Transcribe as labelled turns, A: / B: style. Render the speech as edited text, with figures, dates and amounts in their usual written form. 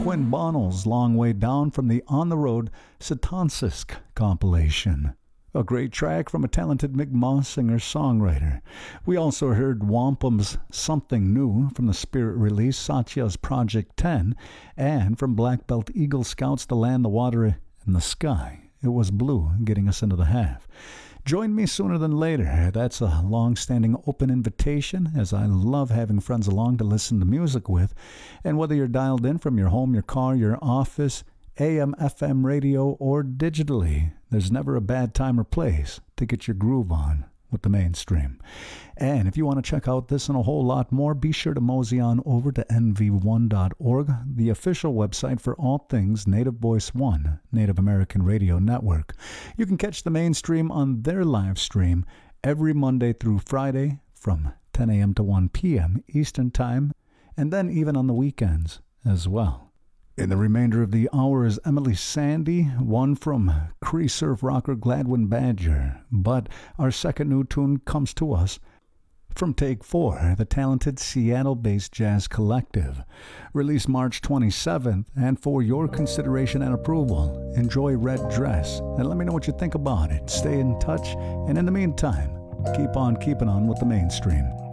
A: Quinn Bonnell's Long Way Down from the On the Road Satansisk compilation. A great track from a talented Mi'kmaq singer-songwriter. We also heard Wampum's Something New from the Spirit release Satya's Project 10, and from Black Belt Eagle Scouts The Land, the Water, and the Sky. It was Blue, getting us into the half. Join me sooner than later. That's a long-standing open invitation, as I love having friends along to listen to music with. And whether you're dialed in from your home, your car, your office, AM, FM radio, or digitally, there's never a bad time or place to get your groove on with the mainstream. And if you want to check out this and a whole lot more, be sure to mosey on over to nv1.org, the official website for all things Native Voice One, Native American Radio Network. You can catch the mainstream on their live stream every Monday through Friday from 10 a.m. to 1 p.m. Eastern Time, and then even on the weekends as well. In the remainder of the hour is Emily Sandy, one from Cree surf rocker Gladwin Badger. But our second new tune comes to us from Take 4, the talented Seattle-based jazz collective. Released March 27th, and for your consideration and approval, enjoy Red Dress, and let me know what you think about it. Stay in touch, and in the meantime, keep on keeping on with the mainstream.